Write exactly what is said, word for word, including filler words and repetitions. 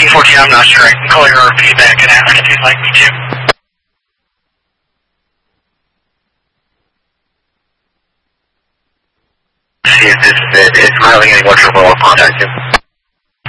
fourteen, I'm not sure. I can call your feedback and ask if you'd like me to. See if this is, it's really any more trouble, I'll contact you.